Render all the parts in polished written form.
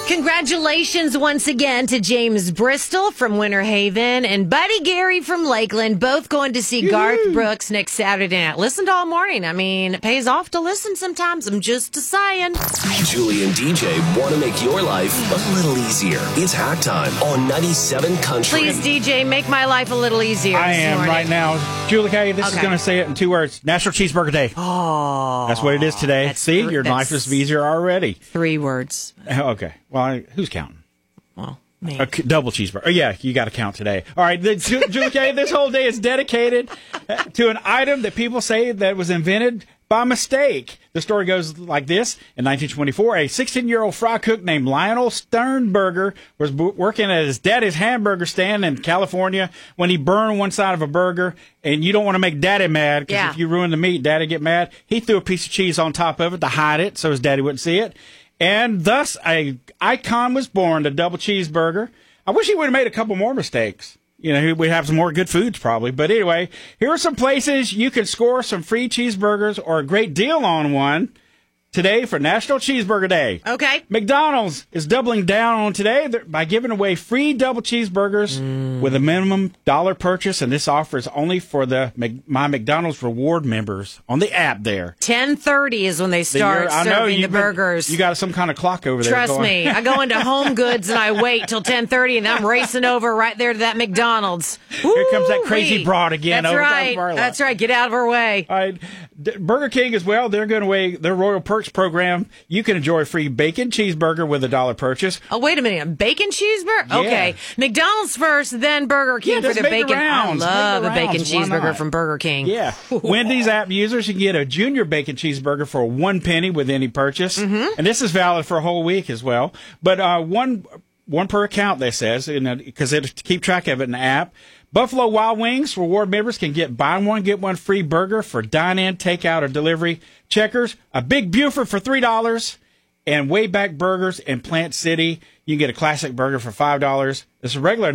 Congratulations once again to James Bristol from Winter Haven and Buddy Gary from Lakeland, both going to see Garth Brooks next Saturday night. Listened all morning. I mean, it pays off to listen sometimes. I'm just saying. Julie and DJ want to make your life a little easier. It's halftime on 97 Country. Please, DJ, make my life a little easier. I am right now. Julie K, this is going to say it in 2 words. National Cheeseburger Day. Oh. That's what it is today. See, your life is easier already. 3 words. Okay. Well, who's counting? Well, me. A double cheeseburger. Oh, yeah, you got to count today. All right, Julie K, this whole day is dedicated to an item that people say that was invented by mistake. The story goes like this. In 1924, a 16-year-old fry cook named Lionel Sternberger was working at his daddy's hamburger stand in California when he burned one side of a burger. And you don't want to make daddy mad, because if you ruin the meat, daddy get mad. He threw a piece of cheese on top of it to hide it so his daddy wouldn't see it. And thus, an icon was born, the double cheeseburger. I wish he would have made a couple more mistakes. You know, we'd have some more good foods probably. But anyway, here are some places you can score some free cheeseburgers or a great deal on one today for National Cheeseburger Day. Okay. McDonald's is doubling down on today by giving away free double cheeseburgers with a minimum $1 purchase, and this offer is only for the My McDonald's Reward members on the app there. 10:30 is when they start serving the burgers. You got some kind of clock over there. Trust me. I go into Home Goods and I wait till 10:30, and I'm racing over right there to that McDonald's. Here comes that crazy broad again. That's right. That's right. Get out of our way. All right. Burger King as well. They're going away their Royal Perks program. You can enjoy a free bacon cheeseburger with a $1 purchase. Oh, wait a minute. A bacon cheeseburger? Yeah. Okay. McDonald's first, then Burger King for the bacon. I love a bacon cheeseburger from Burger King. Yeah. Wendy's app users can get a junior bacon cheeseburger for 1 penny with any purchase. And this is valid for a whole week as well. But one per account, they says, because they keep track of it in the app. Buffalo Wild Wings Reward members can get buy one, get one free burger for dine-in, takeout, or delivery. Checkers, a Big Buford for $3, and Wayback Burgers in Plant City. You can get a classic burger for $5. It's a regular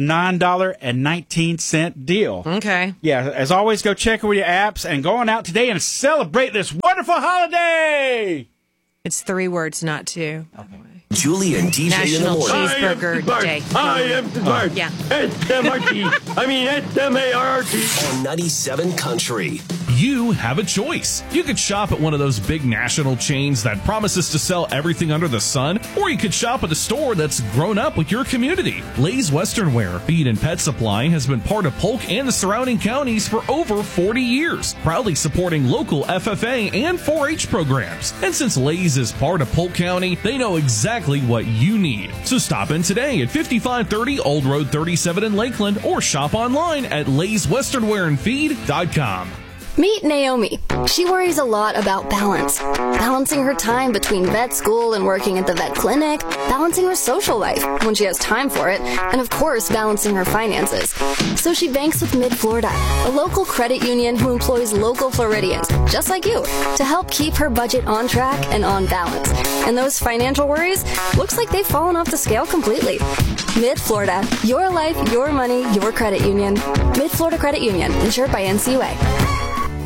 $9.19 deal. Okay. Yeah, as always, go check with your apps and go on out today and celebrate this wonderful holiday. It's 3 words, not 2. Okay. Julie and DJ National in the morning. Cheeseburger Day. I am smart. Yeah. S-M-R-T. I mean S-M-A-R-R-T. On 97 Country. You have a choice. You could shop at one of those big national chains that promises to sell everything under the sun, or you could shop at a store that's grown up with your community. Lay's Western Wear Feed and Pet Supply has been part of Polk and the surrounding counties for over 40 years, proudly supporting local FFA and 4-H programs. And since Lay's is part of Polk County, they know exactly what you need. So stop in today at 5530 Old Road 37 in Lakeland, or shop online at layswesternwearandfeed.com. Meet Naomi. She worries a lot about balance. Balancing her time between vet school and working at the vet clinic, balancing her social life when she has time for it, and of course, balancing her finances. So she banks with Mid-Florida, a local credit union who employs local Floridians, just like you, to help keep her budget on track and on balance. And those financial worries, looks like they've fallen off the scale completely. Mid-Florida, your life, your money, your credit union. Mid-Florida Credit Union, insured by NCUA.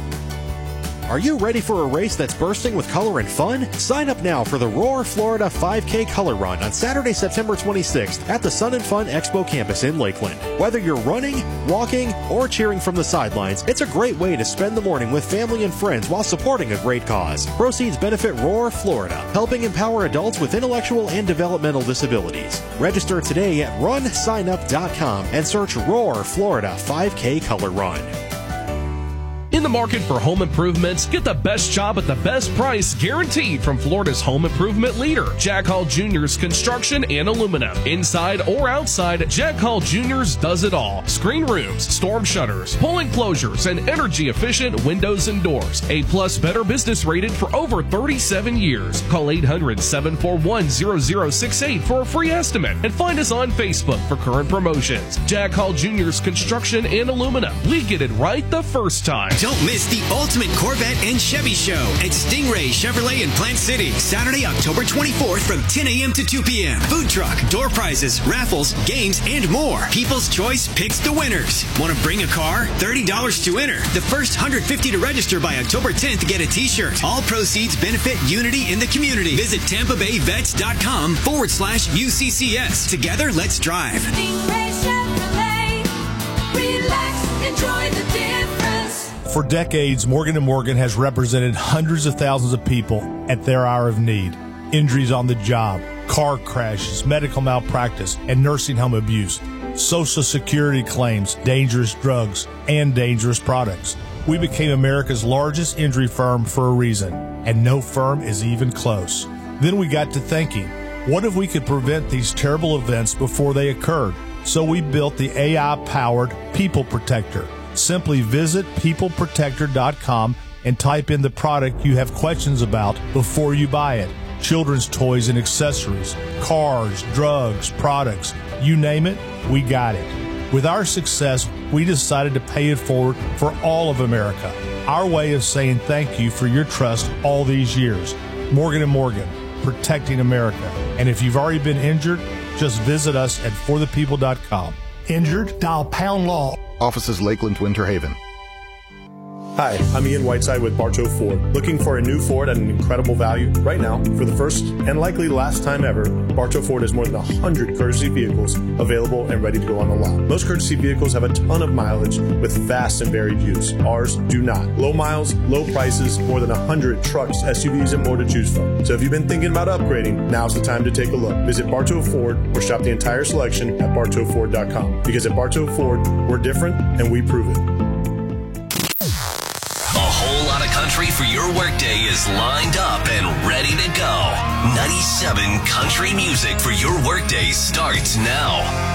Are you ready for a race that's bursting with color and fun? Sign up now for the Roar Florida 5K Color Run on Saturday, September 26th at the Sun and Fun Expo campus in Lakeland. Whether you're running, walking, or cheering from the sidelines, it's a great way to spend the morning with family and friends while supporting a great cause. Proceeds benefit Roar Florida, helping empower adults with intellectual and developmental disabilities. Register today at runsignup.com and search Roar Florida 5K Color Run. In the market for home improvements, get the best job at the best price guaranteed from Florida's home improvement leader, Jack Hall Jr.'s Construction and Aluminum. Inside or outside, Jack Hall Jr.'s does it all. Screen rooms, storm shutters, pull enclosures, and energy-efficient windows and doors. A-plus Better Business rated for over 37 years. Call 800-741-0068 for a free estimate and find us on Facebook for current promotions. Jack Hall Jr.'s Construction and Aluminum. We get it right the first time. Don't miss the ultimate Corvette and Chevy show at Stingray Chevrolet in Plant City, Saturday, October 24th from 10 a.m. to 2 p.m. Food truck, door prizes, raffles, games, and more. People's Choice picks the winners. Want to bring a car? $30 to enter. The first 150 to register by October 10th get a t-shirt. All proceeds benefit Unity in the community. Visit TampaBayVets.com/UCCS. Together, let's drive. Stingray Chevrolet. Relax, enjoy the difference. For decades, Morgan & Morgan has represented hundreds of thousands of people at their hour of need. Injuries on the job, car crashes, medical malpractice, and nursing home abuse, Social Security claims, dangerous drugs, and dangerous products. We became America's largest injury firm for a reason, and no firm is even close. Then we got to thinking, what if we could prevent these terrible events before they occurred? So we built the AI-powered People Protector. Simply visit peopleprotector.com and type in the product you have questions about before you buy it. Children's toys and accessories, cars, drugs, products, you name it, we got it. With our success, we decided to pay it forward for all of America. Our way of saying thank you for your trust all these years. Morgan & Morgan, protecting America. And if you've already been injured, just visit us at forthepeople.com. Injured? Dial pound law. Offices Lakeland, Winter Haven. Hi, I'm Ian Whiteside with Bartow Ford. Looking for a new Ford at an incredible value? Right now, for the first and likely last time ever, Bartow Ford has more than 100 courtesy vehicles available and ready to go on the lot. Most courtesy vehicles have a ton of mileage with vast and varied use. Ours do not. Low miles, low prices, more than 100 trucks, SUVs, and more to choose from. So if you've been thinking about upgrading, now's the time to take a look. Visit Bartow Ford or shop the entire selection at BartowFord.com. Because at Bartow Ford, we're different and we prove it. Country for your workday is lined up and ready to go. 97 Country Music for your workday starts now.